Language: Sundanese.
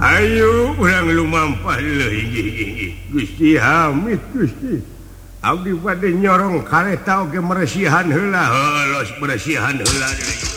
Ayo urang lumampah Gusti Hamid Gusti abdi bade nyorong kareta oge meresihan heula beresihan heula